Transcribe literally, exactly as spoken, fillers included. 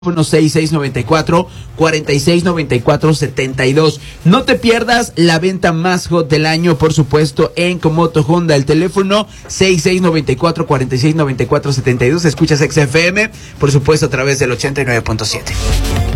seis seis nueve cuatro, cuatro seis nueve cuatro, siete dos. No te pierdas la venta más hot del año, por supuesto, en Comoto Honda. El teléfono seis seis nueve cuatro, cuatro seis nueve cuatro, siete dos. Escuchas X F M, por supuesto, a través del ochenta y nueve punto siete.